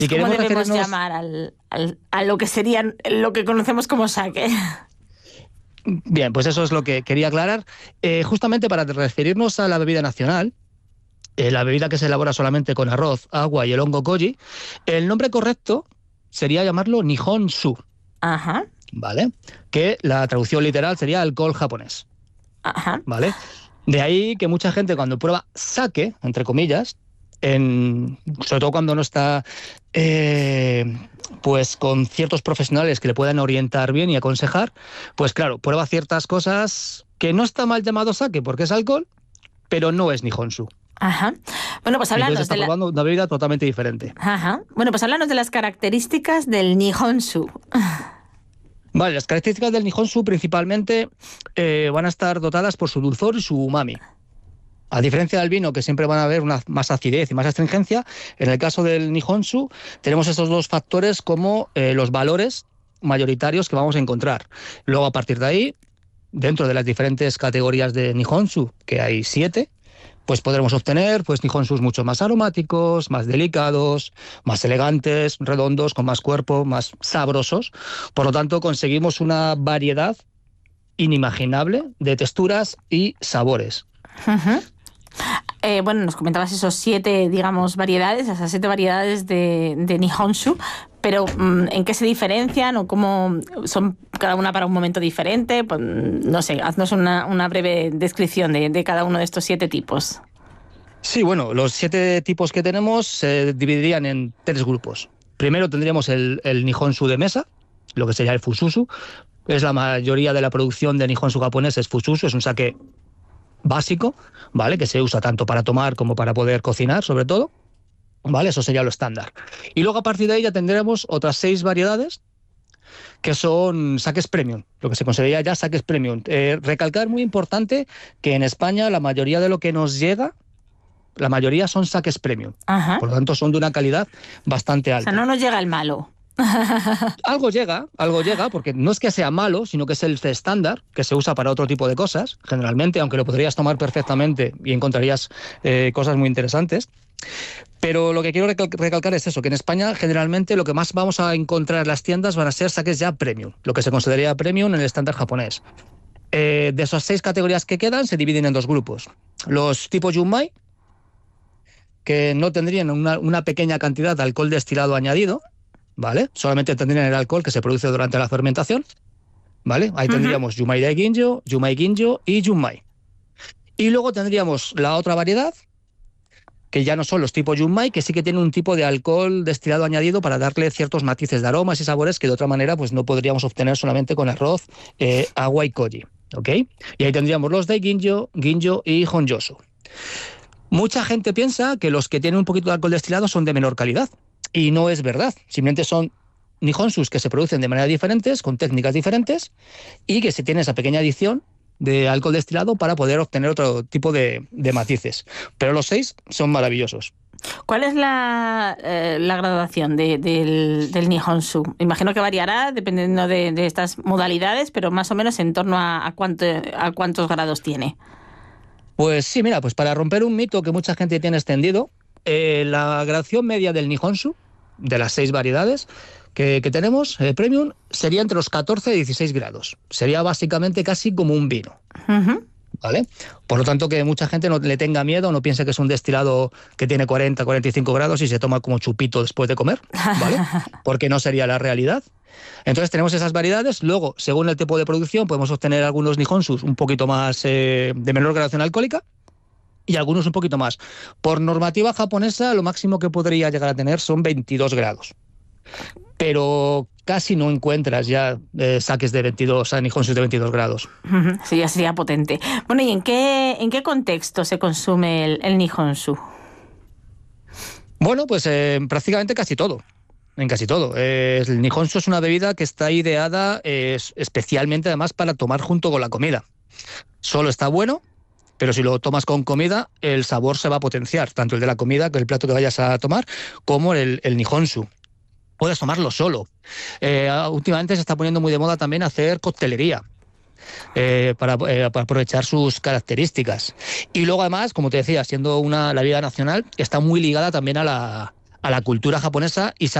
Y ¿Cómo queremos debemos referirnos... llamar a lo que serían, lo que conocemos como sake? Bien, pues eso es lo que quería aclarar. Justamente para referirnos a la bebida nacional, la bebida que se elabora solamente con arroz, agua y el hongo koji, el nombre correcto sería llamarlo Nihonshu, Ajá, ¿vale? Que la traducción literal sería alcohol japonés, ajá. ¿vale? De ahí que mucha gente cuando prueba sake, entre comillas, sobre todo cuando no está pues con ciertos profesionales que le puedan orientar bien y aconsejar, pues claro, prueba ciertas cosas que no está mal llamado sake porque es alcohol, pero no es Nihonshu. Ajá. Bueno, pues Y entonces háblanos está de la... probando una bebida totalmente diferente. Ajá. Bueno, pues háblanos de las características del Nihonshu. Vale, las características del Nihonshu principalmente van a estar dotadas por su dulzor y su umami. A diferencia del vino, que siempre van a haber una más acidez y más astringencia, en el caso del Nihonshu tenemos estos dos factores como los valores mayoritarios que vamos a encontrar. Luego, a partir de ahí, dentro de las diferentes categorías de Nihonshu, que hay 7, pues podremos obtener pues Nihonshus mucho más aromáticos, más delicados, más elegantes, redondos, con más cuerpo, más sabrosos. Por lo tanto, conseguimos una variedad inimaginable de texturas y sabores. Ujú. Bueno, nos comentabas esos 7, digamos, variedades, esas 7 variedades de Nihonshu, pero ¿en qué se diferencian o cómo son cada una para un momento diferente? Pues, no sé, haznos una breve descripción de cada uno de estos 7 tipos. Sí, bueno, los 7 tipos que tenemos se dividirían en 3 grupos. Primero tendríamos el Nihonshu de mesa, lo que sería el Fususu. Es la mayoría de la producción de Nihonshu japonés es Fususu, es un sake básico, ¿vale? Que se usa tanto para tomar como para poder cocinar, sobre todo, ¿vale? Eso sería lo estándar. Y luego a partir de ahí ya tendremos otras 6 variedades que son sakes premium, lo que se consideraría ya sakes premium. Recalcar, muy importante, que en España la mayoría de lo que nos llega, la mayoría son sakes premium. Ajá. Por lo tanto, son de una calidad bastante O sea, alta. no nos llega el malo. Algo llega, porque no es que sea malo, sino que es el estándar que se usa para otro tipo de cosas, generalmente, aunque lo podrías tomar perfectamente y encontrarías cosas muy interesantes. Pero lo que quiero recalcar es eso, que en España generalmente lo que más vamos a encontrar en las tiendas van a ser sakes ya premium, lo que se consideraría premium en el estándar japonés. De esas 6 categorías que quedan se dividen en 2 grupos. Los tipos Junmai, que no tendrían una pequeña cantidad de alcohol destilado añadido, ¿vale? Solamente tendrían el alcohol que se produce durante la fermentación, ¿vale? Ahí tendríamos Junmai Daiginjo, Junmai Ginjo y Junmai. Y luego tendríamos la otra variedad, que ya no son los tipos Junmai, que sí que tienen un tipo de alcohol destilado añadido para darle ciertos matices de aromas y sabores que de otra manera pues no podríamos obtener solamente con arroz, agua y koji, ¿ok? Y ahí tendríamos los Daiginjo, Ginjo y Honjosu. Mucha gente piensa que los que tienen un poquito de alcohol destilado son de menor calidad, y no es verdad. Simplemente son Nihonshus que se producen de manera diferentes, con técnicas diferentes, y que se tiene esa pequeña adición de alcohol destilado para poder obtener otro tipo de matices. Pero los 6 son maravillosos. ¿Cuál es la graduación del Nihonshu? Imagino que variará dependiendo de estas modalidades, pero más o menos en torno a cuántos grados tiene. Pues sí, mira, pues para romper un mito que mucha gente tiene extendido, la graduación media del Nihonshu, de las 6 variedades que tenemos, premium, sería entre los 14 y 16 grados. Sería básicamente casi como un vino. ¿Vale? Por lo tanto, que mucha gente no le tenga miedo, no piense que es un destilado que tiene 40, 45 grados y se toma como chupito después de comer, ¿vale? Porque no sería la realidad. Entonces tenemos esas variedades. Luego, según el tipo de producción, podemos obtener algunos Nihonshus un poquito más de menor graduación alcohólica y algunos un poquito más. Por normativa japonesa, lo máximo que podría llegar a tener son 22 grados. Pero casi no encuentras ya sakes de 22, Nihonshus de 22 grados. Sí, ya sería potente. Bueno, ¿y en qué contexto se consume el Nihonshu? Bueno, pues prácticamente casi todo. En casi todo. El Nihonshu es una bebida que está ideada especialmente además para tomar junto con la comida. Solo está bueno, pero si lo tomas con comida, el sabor se va a potenciar, tanto el de la comida, que el plato que vayas a tomar, como el Nihonshu. Puedes tomarlo solo. Últimamente se está poniendo muy de moda también hacer coctelería. Para aprovechar sus características. Y luego además, como te decía, siendo la bebida nacional, está muy ligada también a a la cultura japonesa y se